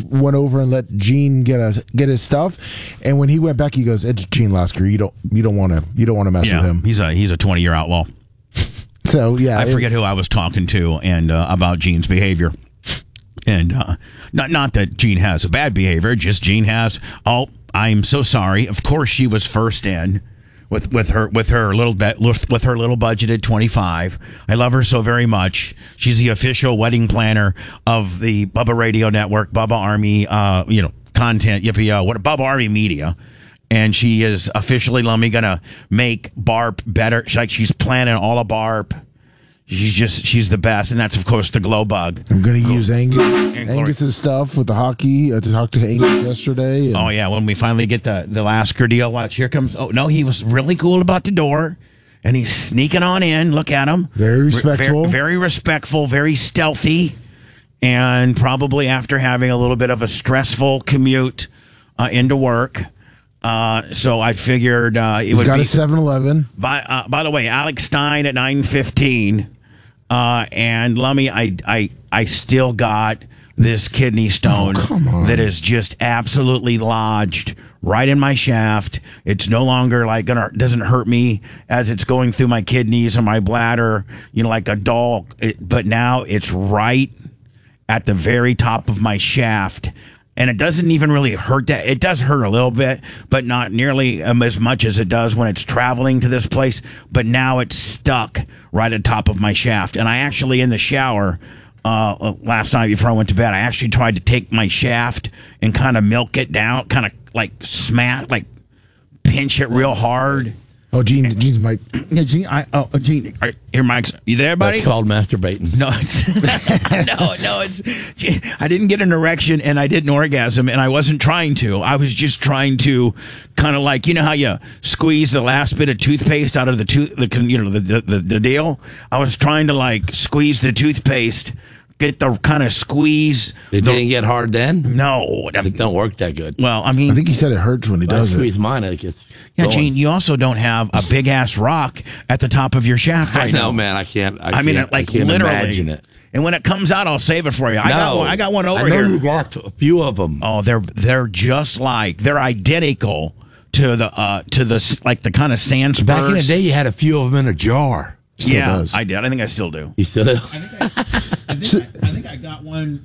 went over and let Gene get his stuff. And when he went back, he goes, "It's Gene Lasker. You don't want to mess with him. He's a 20-year outlaw." So yeah, I forget who I was talking to and about Gene's behavior. And not that Gene has a bad behavior, just Gene has. Oh, I'm so sorry. Of course, she was first in with her little budgeted 25. I love her so very much. She's the official wedding planner of the Bubba Radio Network, Bubba Army, content. Yippee what Bubba Army Media. And she is officially, Lummy, gonna make Barb better. She's planning all of Barb. She's the best, and that's of course the glow bug. I'm gonna use Angus's stuff with the hockey. I talked to Angus yesterday. And oh yeah, when we finally get the Lasker deal, watch, here comes. Oh no, he was really cool about the door, and he's sneaking on in. Look at him, very respectful, very respectful, very stealthy, and probably after having a little bit of a stressful commute into work. So I figured it would got be a 7-Eleven. By the way, Alex Stein at 9:15. And Lummy, I still got this kidney stone that is just absolutely lodged right in my shaft. It's no longer doesn't hurt me as it's going through my kidneys or my bladder, like a doll. But now it's right at the very top of my shaft. And it doesn't even really hurt that. It does hurt a little bit, but not nearly as much as it does when it's traveling to this place. But now it's stuck right at the top of my shaft. And I actually, in the shower, last night before I went to bed, I actually tried to take my shaft and kind of milk it down, kind of pinch it real hard. Oh, Gene's mic. Yeah, Gene. Gene. Here, Mike. You there, buddy? That's called masturbating. No, it's I didn't get an erection and I didn't orgasm, and I wasn't trying to. I was just trying to kind of how you squeeze the last bit of toothpaste out of the deal. I was trying to squeeze the toothpaste. Get the kind of squeeze. It didn't get hard then? No. It don't work that good. Well, I mean, I think he said it hurts when he does it. Squeeze mine, it gets yeah, going. Gene, you also don't have a big-ass rock at the top of your shaft right now. I know, man. I can't literally. imagine it. And when it comes out, I'll save it for you. I got one over here. I know you got a few of them. Oh, they're just they're identical to the kind of sand spurs. Back in the day, you had a few of them in a jar. Still does. I did. I think I still do. You still do? I think I got one.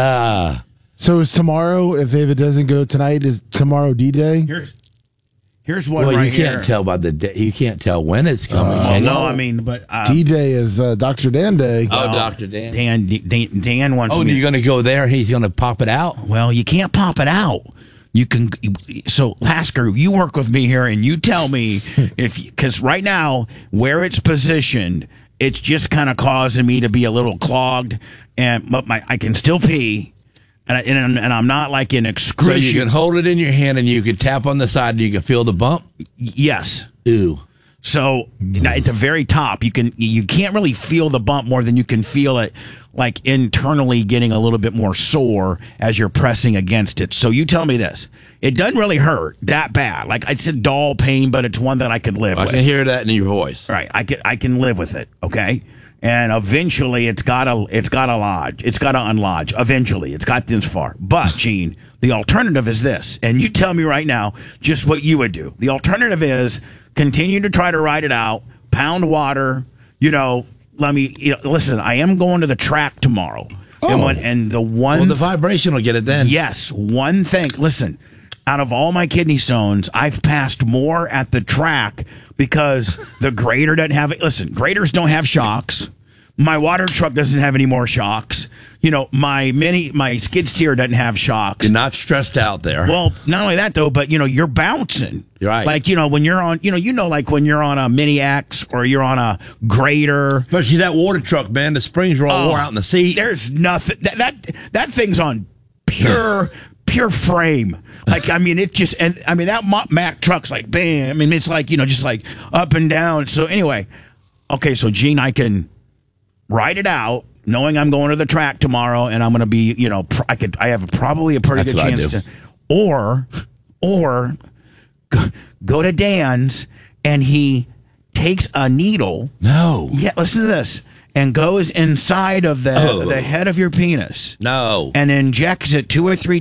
So is tomorrow, if it doesn't go tonight, is tomorrow D-Day? Here's one well, right you can't here. tell by the day. You can't tell when it's coming. But D-Day is Dr. Dan Day. Oh, Dr. Dan. Dan wants me. Oh, you're going to go there and he's going to pop it out? Well, you can't pop it out. You can. So, Lasker, you work with me here, and you tell me because right now where it's positioned, it's just kind of causing me to be a little clogged, but I can still pee, and I'm not in excruciating. So you can hold it in your hand and you can tap on the side and you can feel the bump. Yes. Ew. So at the very top, you can't really feel the bump more than you can feel it internally getting a little bit more sore as you're pressing against it. So you tell me this. It doesn't really hurt that bad. It's a dull pain, but it's one that I could live with. I can hear that in your voice. Right. I can live with it. Okay. And eventually it's gotta lodge. It's gotta unlodge. Eventually. It's got this far. But Gene, the alternative is this. And you tell me right now just what you would do. The alternative is continue to try to ride it out, pound water, listen, I am going to the track tomorrow. Oh. And the vibration will get it then. Yes. One thing. Listen, out of all my kidney stones, I've passed more at the track because the grader doesn't have it. Listen, graders don't have shocks. My water truck doesn't have any more shocks. My skid steer doesn't have shocks. You're not stressed out there. Well, not only that though, but you're bouncing. You're right. When you're on, when you're on a Mini X or you're on a grader. Especially that water truck, man. The springs are all wore out in the seat. There's nothing. That thing's on pure frame. It just, that Mack truck's bam. It's just up and down. So anyway, okay, so Gene, I can ride it out knowing I'm going to the track tomorrow and I'm going to be, I have probably a pretty good chance to, or go to Dan's and he takes a needle. No. Yeah, listen to this. And goes inside of the head of your penis. No. And injects it 2 or 3